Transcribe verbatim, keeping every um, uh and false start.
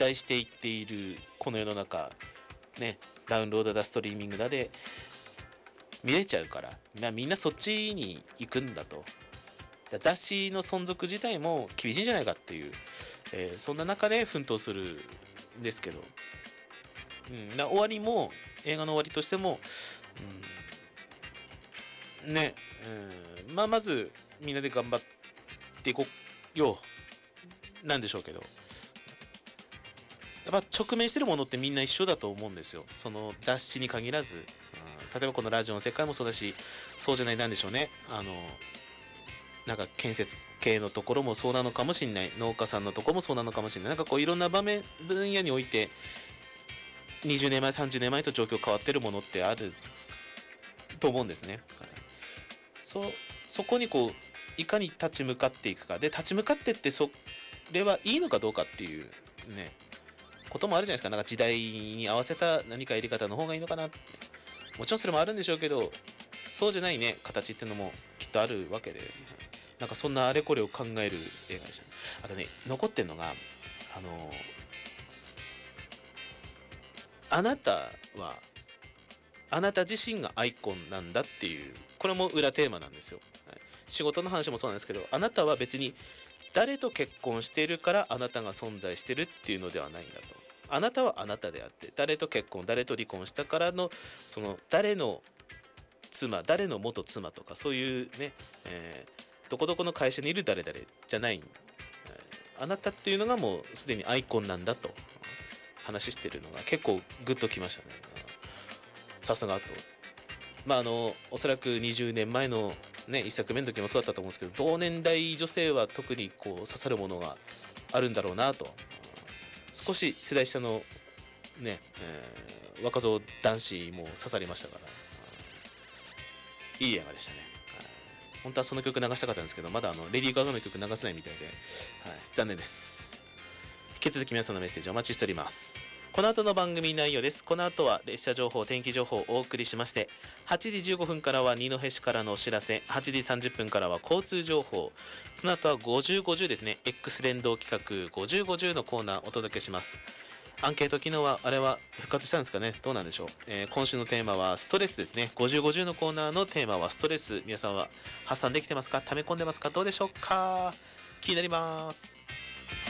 退していっているこの世の中ね、ダウンロードだストリーミングだで見れちゃうから、まあ、みんなそっちに行くんだと。雑誌の存続自体も厳しいんじゃないかっていう、えー、そんな中で奮闘するんですけど、うん、終わりも映画の終わりとしても、うん、ね、うん、まあまずみんなで頑張っていこうよなんでしょうけど、やっぱ直面してるものってみんな一緒だと思うんですよ。その雑誌に限らず、うん、例えばこのラジオの世界もそうだし、そうじゃないなんでしょうね、あのなんか建設系のところもそうなのかもしれない、農家さんのところもそうなのかもしれない、なんかこういろんな場面分野においてにじゅうねんまえさんじゅうねんまえと状況変わってるものってあると思うんですね。そそこにこういかに立ち向かっていくかで、立ち向かってってそれはいいのかどうかっていうねこともあるじゃないですか。なんか時代に合わせた何かやり方の方がいいのかなって、もちろんそれもあるんでしょうけど、そうじゃないね形っていうのもきっとあるわけで、なんかそんなあれこれを考える映画でした、ね。あとね、残ってんのがあのあなたはあなた自身がアイコンなんだっていう、これも裏テーマなんですよ。はい、仕事の話もそうなんですけど、あなたは別に誰と結婚しているからあなたが存在してるっていうのではないんだと。あなたはあなたであって、誰と結婚誰と離婚したからのその誰の妻誰の元妻とかそういうね、えー、どこどこの会社にいる誰々じゃない、えー、あなたっていうのがもうすでにアイコンなんだと話してるのが結構グッときましたね。さすがと。まああのおそらくにじゅうねんまえのねいっさくめの時もそうだったと思うんですけど、同年代女性は特にこう刺さるものがあるんだろうなと。少し世代下のね、えー、若造男子も刺さりましたから、いい映画でしたね。本当はその曲流したかったんですけど、まだあのレディー・ガガの曲流せないみたいで、はい、残念です。引き続き皆さんのメッセージお待ちしております。この後の番組内容です。この後は列車情報、天気情報をお送りしまして、はちじじゅうごふんからは二戸市からのお知らせ、はちじさんじゅっぷんからは交通情報、その後はごじゅうごじゅうですね、X 連動企画ごじゅうごじゅうのコーナーお届けします。アンケート機能はあれは復活したんですかね、どうなんでしょう。えー、今週のテーマはストレスですね。ごじゅうごじゅうのコーナーのテーマはストレス。皆さんは発散できてますか、溜め込んでますか、どうでしょうか。気になります。